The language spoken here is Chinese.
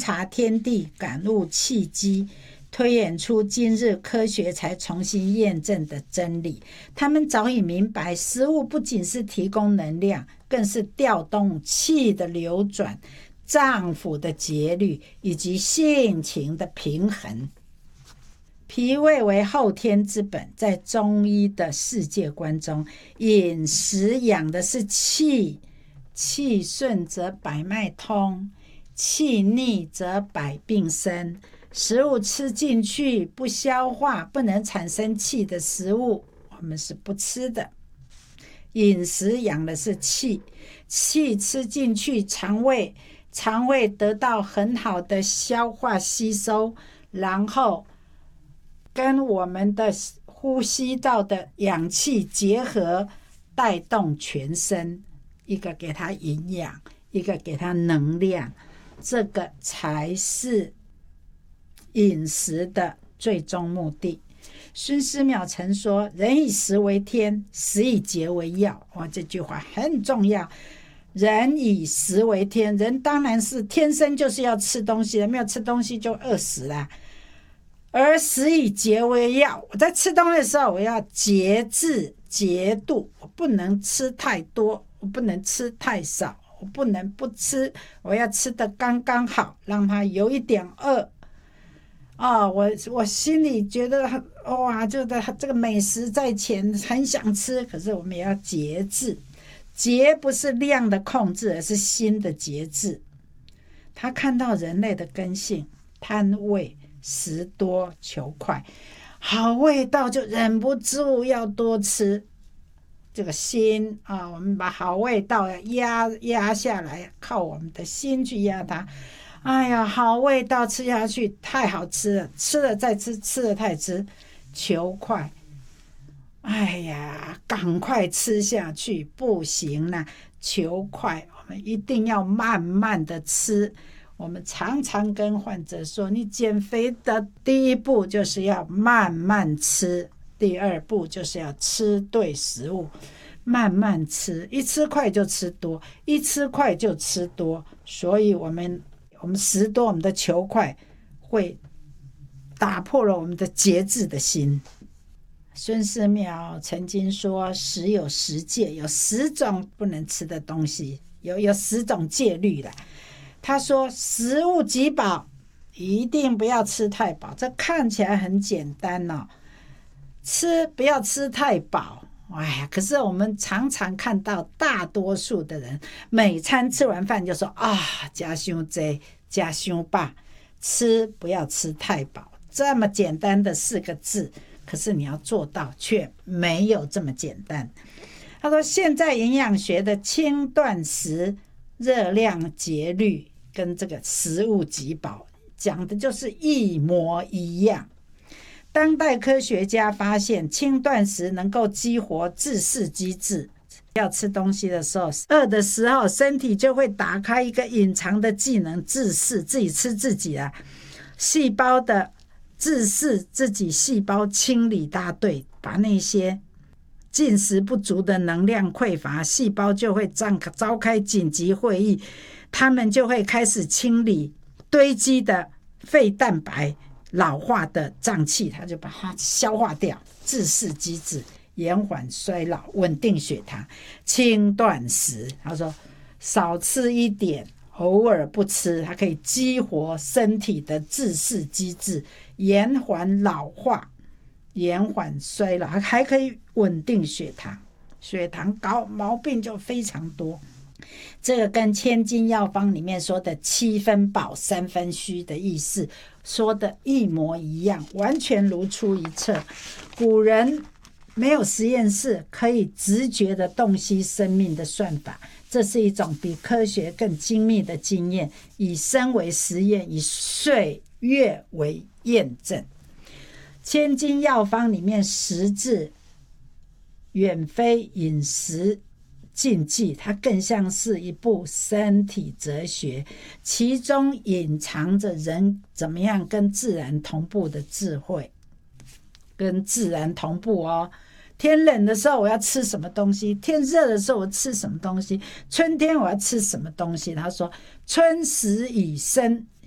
察天地，感悟契机，推演出今日科学才重新验证的真理。他们早已明白，食物不仅是提供能量，更是调动气的流转、脏腑的节律以及性情的平衡。脾胃为后天之本，在中医的世界观中，饮食养的是气，气顺则百脉通，气逆则百病生。食物吃进去不消化，不能产生气的食物，我们是不吃的。饮食养的是气，气吃进去肠胃，肠胃得到很好的消化吸收，然后跟我们的呼吸道的氧气结合，带动全身，一个给它营养，一个给它能量，这个才是饮食的最终目的。孙思邈曾说：“人以食为天，食以节为要。”这句话很重要。人以食为天，人当然是天生就是要吃东西的，没有吃东西就饿死了。而食以节为要，我在吃东西的时候，我要节制、节度，我不能吃太多，我不能吃太少，我不能不吃，我要吃得刚刚好，让它有一点饿。我心里觉得哇，这个美食在前，很想吃，可是我们也要节制。节不是量的控制，而是心的节制。他看到人类的根性，贪味，食多求快，好味道就忍不住要多吃。这个心我们把好味道压下来，靠我们的心去压它。哎呀，好味道吃下去太好吃了，吃了再吃，吃了再吃，求快。哎呀，赶快吃下去，不行啦，求快，我们一定要慢慢的吃。我们常常跟患者说，你减肥的第一步就是要慢慢吃，第二步就是要吃对食物，慢慢吃，一吃快就吃多，一吃快就吃多。所以我们食多，我们的求快会打破了我们的节制的心。孙思邈曾经说，食有10戒，有10种不能吃的东西，有10种戒律了。他说，食物极饱，一定不要吃太饱。这看起来很简单不要吃太饱。可是我们常常看到大多数的人，每餐吃完饭就说吃太多，吃太饱，吃不要吃太饱。这么简单的4个字，可是你要做到却没有这么简单。他说，现在营养学的轻断食、热量节律跟这个食物极饱讲的就是一模一样。当代科学家发现，轻断食能够激活自噬机制。要吃东西的时候，饿的时候，身体就会打开一个隐藏的技能，自噬，自己吃自己啊。细胞的自噬，自己细胞清理大队，把那些进食不足的能量匮乏，细胞就会召开紧急会议，他们就会开始清理堆积的肺蛋白、老化的脏器，他就把它消化掉，自噬机制，延缓衰老，稳定血糖。轻断食，他说少吃一点，偶尔不吃，它可以激活身体的自噬机制，延缓老化，延缓衰老，还可以稳定血糖。血糖高，毛病就非常多。这个跟千金药方里面说的7分饱3分虚的意思说的一模一样，完全如出一辙。古人没有实验室，可以直觉的洞悉生命的算法，这是一种比科学更精密的经验，以身为实验，以岁月为验证。千金药方里面10字远非饮食禁忌，它更像是一部身体哲学，其中隐藏着人怎么样跟自然同步的智慧。跟自然同步天冷的时候我要吃什么东西，天热的时候我吃什么东西，春天我要吃什么东西。他说春食以生，